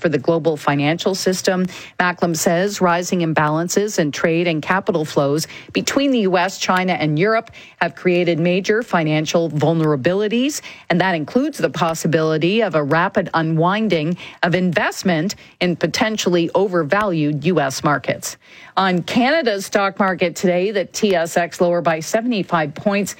for the global financial system. Macklem says rising imbalances in trade and capital flows between the U.S., China, and Europe have created major financial vulnerabilities, and that includes the possibility of a rapid unwinding of investment in potentially overvalued U.S. markets. On Canada's stock market today, the TSX lower by 75 points,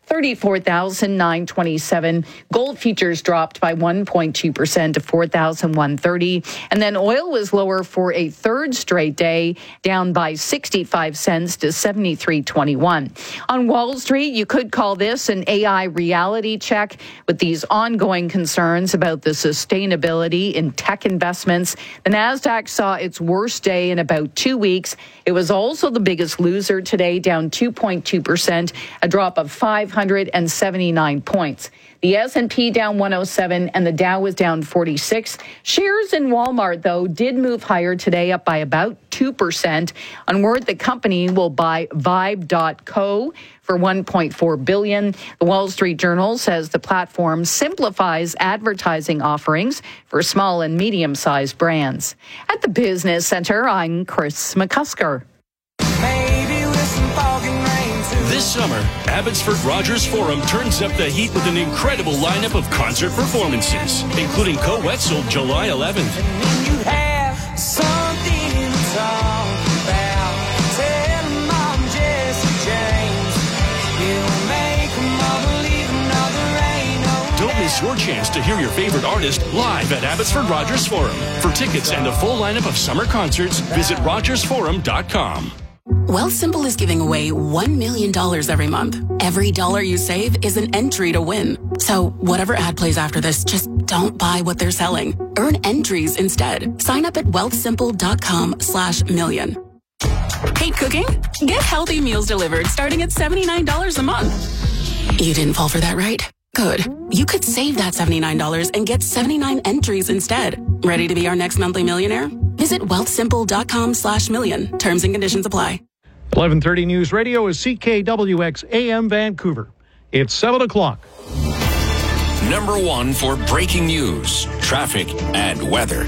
34,927. Gold futures dropped by 1.2% to 4,130. And then oil was lower for a third straight day, down by 65 cents to 73.21. On Wall Street, you could call this an AI reality check with these ongoing concerns about the sustainability in tech investments. The Nasdaq saw its worst day in about 2 weeks. It was also the biggest loser today, down 2.2%, a drop of 579 points. The S&P down 107 and the Dow was down 46. Shares in Walmart, though, did move higher today, up by about 2% on word the company will buy Vibe.co for $1.4 billion. The Wall Street Journal says the platform simplifies advertising offerings for small and medium-sized brands. At the Business Center, I'm Chris McCusker. This summer, Abbotsford Rogers Forum turns up the heat with an incredible lineup of concert performances, including Co-Wetzel July 11th. Don't miss your chance to hear your favorite artist live at Abbotsford Rogers Forum. For tickets and a full lineup of summer concerts, visit rogersforum.com. Wealthsimple is giving away $1 million every month. Every dollar you save is an entry to win. So whatever ad plays after this, just don't buy what they're selling. Earn entries instead. Sign up at wealthsimple.com/million. Hate cooking? Get healthy meals delivered starting at $79 a month. You didn't fall for that, right? Good. You could save that $79 and get 79 entries instead. Ready to be our next monthly millionaire? Visit wealthsimple.com/million. Terms and conditions apply. 1130 News Radio is CKWX AM Vancouver. It's 7 o'clock. Number one for breaking news, traffic, and weather.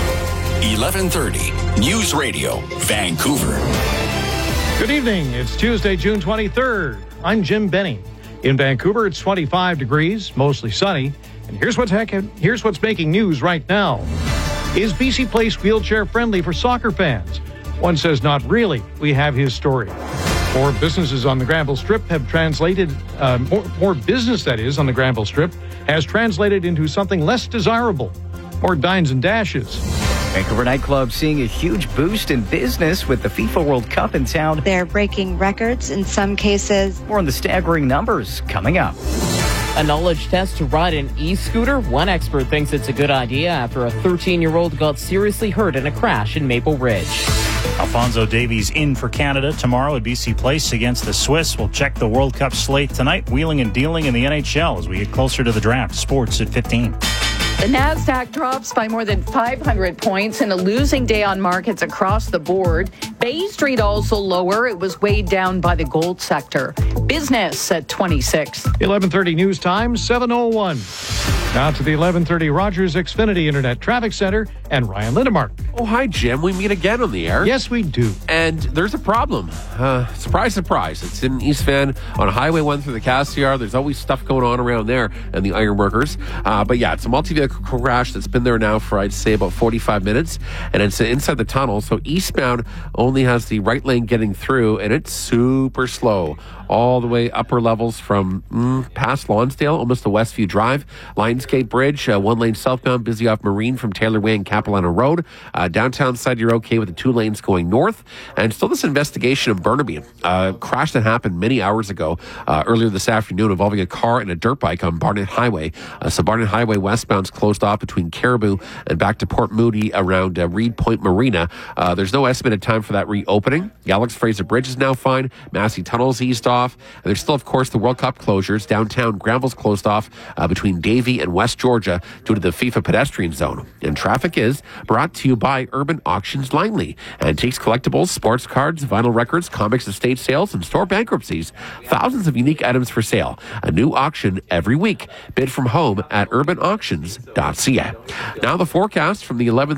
1130 News Radio, Vancouver. Good evening. It's Tuesday, June 23rd. I'm Jim Benny. In Vancouver, it's 25 degrees, mostly sunny. And here's what's making news right now. Is BC Place wheelchair friendly for soccer fans? One says not really. We have his story. More businesses on the Granville Strip have translated, more business that is on the Granville Strip has translated into something less desirable. More dines and dashes. Vancouver nightclubs seeing a huge boost in business with the FIFA World Cup in town. They're breaking records in some cases. More on the staggering numbers coming up. A knowledge test to ride an e-scooter? One expert thinks it's a good idea after a 13-year-old got seriously hurt in a crash in Maple Ridge. Alphonso Davies in for Canada tomorrow at BC Place against the Swiss. We'll check the World Cup slate tonight, wheeling and dealing in the NHL as we get closer to the draft. Sports at 15. The Nasdaq drops by more than 500 points in a losing day on markets across the board. Bay Street also lower. It was weighed down by the gold sector. Business at 26. 1130 News Time, 7:01. Now to the 1130 Rogers Xfinity Internet Traffic Center and Ryan Lindemark. Oh, hi, Jim. We meet again on the air. Yes, we do. And there's a problem. Surprise, surprise. It's in East Van on Highway 1 through the Cassiar. There's always stuff going on around there and the ironworkers. But yeah, it's a multi-vehicle crash that's been there now for, I'd say, about 45 minutes. And it's inside the tunnel. So eastbound only has the right lane getting through, and it's super slow. All the way upper levels from past Lonsdale, almost to Westview Drive. Lionsgate Bridge, one lane southbound, busy off Marine from Taylor Way and Capilano Road. Downtown side, you're okay with the 2 lanes going north. And still this investigation of Burnaby. Crash that happened many hours ago, earlier this afternoon, involving a car and a dirt bike on Barnett Highway. So Barnett Highway westbound's closed off between Caribou and back to Port Moody around Reed Point Marina. There's no estimated time for that reopening. The Alex Fraser Bridge is now fine. Massey Tunnel's eased off. And there's still, of course, the World Cup closures. Downtown Granville's closed off between Davie and West Georgia due to the FIFA pedestrian zone. And traffic is brought to you by Urban Auctions Langley. Antiques, collectibles, sports cards, vinyl records, comics, estate sales, and store bankruptcies. Thousands of unique items for sale. A new auction every week. Bid from home at urbanauctions.ca. Now the forecast from the 11th